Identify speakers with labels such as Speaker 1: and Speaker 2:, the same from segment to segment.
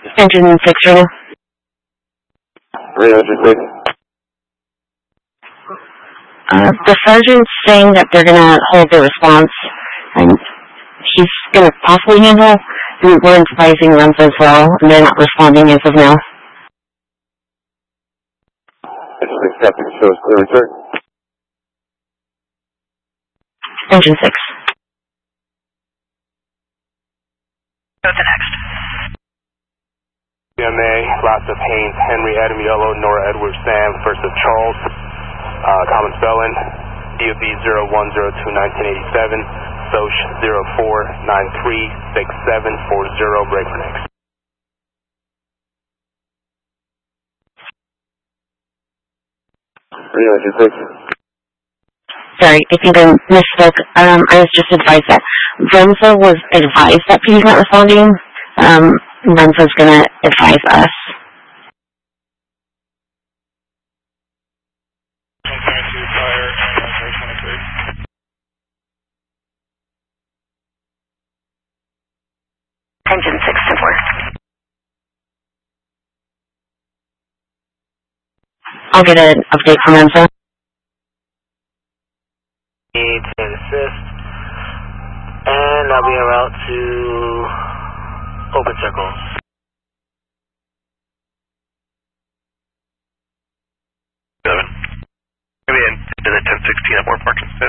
Speaker 1: Engine 6 right now.
Speaker 2: Radio engine 6.
Speaker 1: The sergeant's saying that they're going to hold their response, and he's going to possibly handle, and we're advising Renzo as well, and they're not responding as of now.
Speaker 2: Engine 6 captain shows clear return.
Speaker 1: Engine 6.
Speaker 3: Go to the next.
Speaker 4: CMA, lots of Haynes, Henry, Adam Yellow, Nora Edward, Sam, first of Charles, common spelling, DOB 0102-1987, SOCH 04936740, break for next.
Speaker 2: Radio engine 6.
Speaker 1: Sorry, I think I misspoke. I was just advised that Renzo was advised that he's not responding. Renzo's going to advise us. Engine 6 to work. I'll get an update from Renzo.
Speaker 3: Need to assist, and I'll be en route to open circles.
Speaker 5: Maybe into the 1016 at More Parkinson.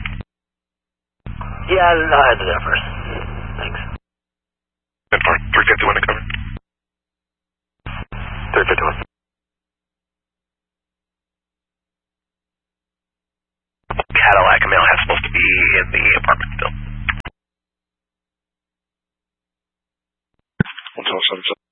Speaker 3: Yeah, I'll head to there first. Thanks.
Speaker 5: 351 to cover.
Speaker 4: 351.
Speaker 5: Cadillac, a male has supposed to be in the apartment still. 127.